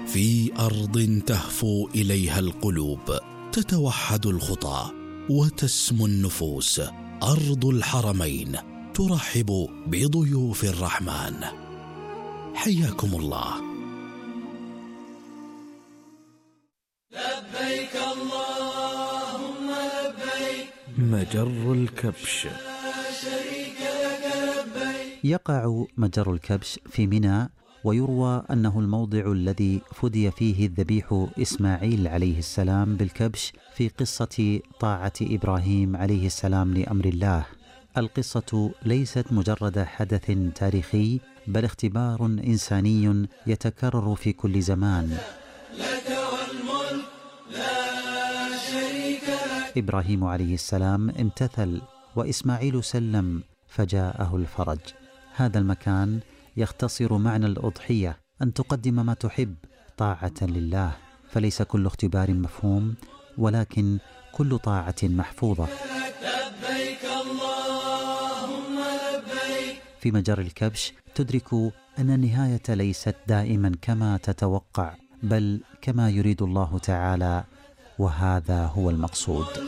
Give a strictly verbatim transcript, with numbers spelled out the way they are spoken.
في أرض تهفو إليها القلوب، تتوحد الخطى وتسمو النفوس. أرض الحرمين ترحب بضيوف الرحمن. حياكم الله. لبيك اللهم لبيك. مجر الكبش. لا شريك لك لبيك. يقع مجر الكبش في منى، ويروى أنه الموضع الذي فدي فيه الذبيح إسماعيل عليه السلام بالكبش في قصة طاعة إبراهيم عليه السلام لأمر الله. القصة ليست مجرد حدث تاريخي، بل اختبار إنساني يتكرر في كل زمان. لك والملك لا شريك لك. إبراهيم عليه السلام امتثل، وإسماعيل سلم، فجاءه الفرج. هذا المكان يختصر معنى الأضحية، أن تقدم ما تحب طاعة لله، فليس كل اختبار مفهوم، ولكن كل طاعة محفوظة. لبيك اللهم لبيك. في مجر الكبش تدرك أن النهاية ليست دائما كما تتوقع، بل كما يريد الله تعالى، وهذا هو المقصود.